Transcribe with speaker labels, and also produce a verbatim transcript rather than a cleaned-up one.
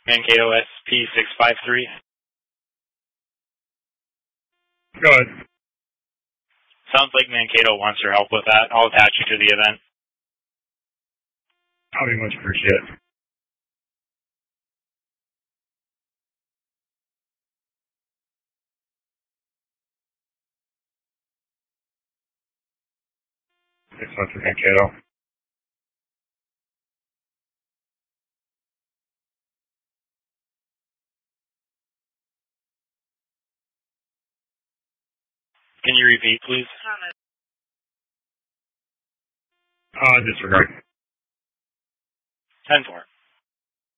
Speaker 1: Mankato S P six five three.
Speaker 2: Go ahead.
Speaker 1: Sounds like Mankato wants your help with that. I'll attach you to the event.
Speaker 2: I'll be much appreciated. Six months for Mankato.
Speaker 1: Can you repeat, please?
Speaker 2: Uh, disregard.
Speaker 1: ten four.